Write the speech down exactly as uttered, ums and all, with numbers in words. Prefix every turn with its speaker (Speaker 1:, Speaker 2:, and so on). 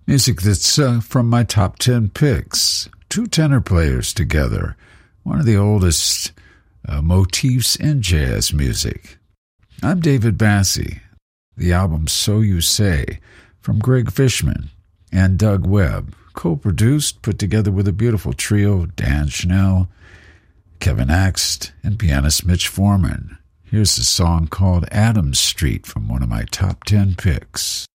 Speaker 1: Music that's uh, from my top ten picks. Two tenor players together. One of the oldest uh, motifs in jazz music. I'm David Bassie. The album So You Say from Greg Fishman and Doug Webb. Co-produced, put together with a beautiful trio, Dan Schnell, Kevin Axt, and pianist Mitch Foreman. Here's a song called Adams Street from one of my top ten picks.